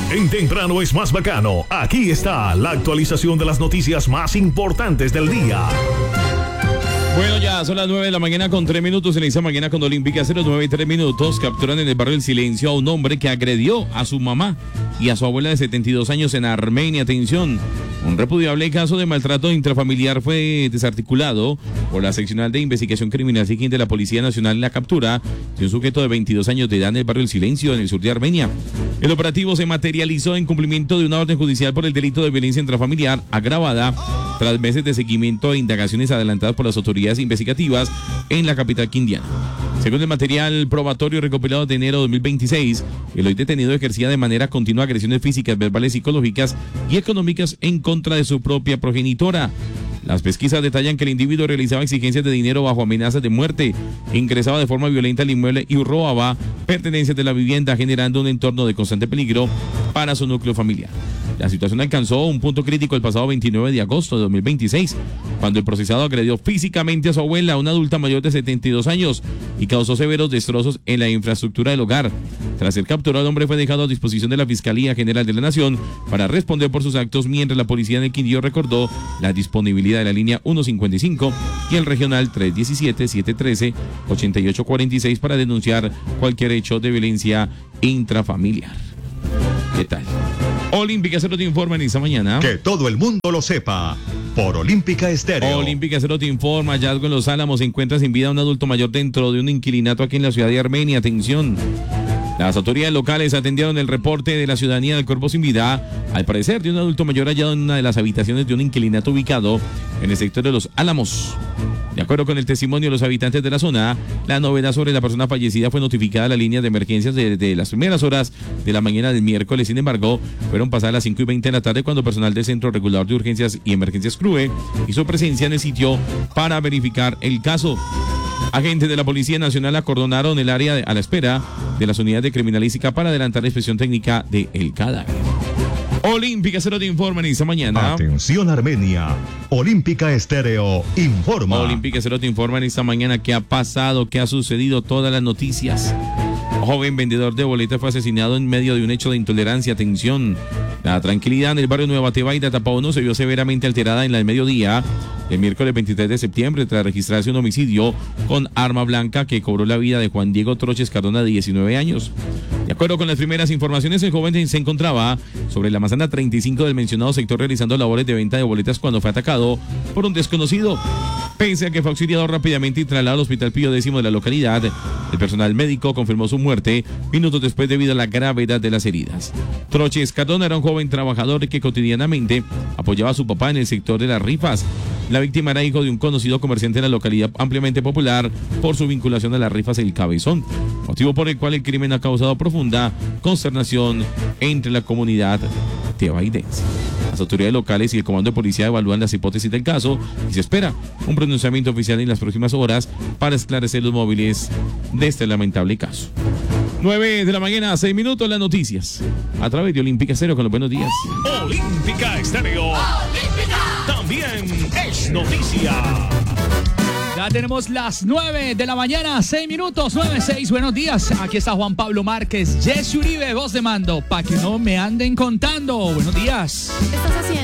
En Temprano es más bacano. Aquí está la actualización de las noticias más importantes del día. Bueno, ya son las 9 de la mañana con 3 minutos. En esa mañana con Olímpica 09 y 3 minutos. Capturan en el barrio El Silencio a un hombre que agredió a su mamá y a su abuela de 72 años en Armenia. Atención. Un repudiable caso de maltrato intrafamiliar fue desarticulado por la seccional de investigación criminal de la Policía Nacional en la captura de un sujeto de 22 años de edad en el barrio El Silencio, en el sur de Armenia. El operativo se materializó en cumplimiento de una orden judicial por el delito de violencia intrafamiliar agravada tras meses de seguimiento e indagaciones adelantadas por las autoridades investigativas en la capital quindiana. Según el material probatorio recopilado de enero de 2026, el hoy detenido ejercía de manera continua agresiones físicas, verbales, psicológicas y económicas en contra de su propia progenitora. Las pesquisas detallan que el individuo realizaba exigencias de dinero bajo amenazas de muerte, ingresaba de forma violenta al inmueble y robaba pertenencias de la vivienda, generando un entorno de constante peligro para su núcleo familiar. La situación alcanzó un punto crítico el pasado 29 de agosto de 2026, cuando el procesado agredió físicamente a su abuela, una adulta mayor de 72 años, y causó severos destrozos en la infraestructura del hogar. Tras ser capturado, el hombre fue dejado a disposición de la Fiscalía General de la Nación para responder por sus actos, mientras la policía en el Quindío recordó la disponibilidad de la línea 155 y el regional 317-713-8846 para denunciar cualquier hecho de violencia intrafamiliar. ¿Qué tal? Olímpica Cero te informa en esta mañana. Que todo el mundo lo sepa. Por Olímpica Estéreo. Olímpica Cero te informa. Hallazgo en Los Álamos. Se encuentra sin vida un adulto mayor dentro de un inquilinato aquí en la ciudad de Armenia. Atención. Las autoridades locales atendieron el reporte de la ciudadanía del cuerpo sin vida, al parecer, de un adulto mayor hallado en una de las habitaciones de un inquilinato ubicado en el sector de Los Álamos. De acuerdo con el testimonio de los habitantes de la zona, la novedad sobre la persona fallecida fue notificada a la línea de emergencias desde las primeras horas de la mañana del miércoles. Sin embargo, fueron pasadas las 5:20 de la tarde cuando personal del Centro Regulador de Urgencias y Emergencias CRUE hizo presencia en el sitio para verificar el caso. Agentes de la Policía Nacional acordonaron el área a la espera de las unidades de criminalística para adelantar la inspección técnica del cadáver. Olímpica Cero te informa en esta mañana. Atención Armenia. Olímpica Estéreo informa. Olímpica Cero te informa en esta mañana qué ha pasado, qué ha sucedido, todas las noticias. Un joven vendedor de boletas fue asesinado en medio de un hecho de intolerancia. Atención. La tranquilidad en el barrio Nueva Tebaida, Tapauno, se vio severamente alterada en el mediodía el miércoles 23 de septiembre tras registrarse un homicidio con arma blanca que cobró la vida de Juan Diego Troches Cardona, de 19 años. De acuerdo con las primeras informaciones, el joven se encontraba sobre la manzana 35 del mencionado sector realizando labores de venta de boletas cuando fue atacado por un desconocido. Pese a que fue auxiliado rápidamente y trasladado al Hospital Pío X de la localidad, el personal médico confirmó su muerte minutos después debido a la gravedad de las heridas. Troches Cardona era un joven trabajador que cotidianamente apoyaba a su papá en el sector de las rifas. La víctima era hijo de un conocido comerciante en la localidad ampliamente popular por su vinculación a las rifas El Cabezón, motivo por el cual el crimen ha causado profunda consternación entre la comunidad tebaidense. Las autoridades locales y el comando de policía evalúan las hipótesis del caso y se espera un pronunciamiento oficial en las próximas horas para esclarecer los móviles de este lamentable caso. 9 de la mañana, 6 minutos, las noticias a través de Olímpica Estéreo con los buenos días. Olímpica Estéreo. Olímpica. También es noticia. Ya tenemos las 9 de la mañana, 6 minutos, 9-6, buenos días. Aquí está Juan Pablo Márquez, Jesse Uribe, voz de mando, para que no me anden contando. Buenos días. ¿Qué estás haciendo?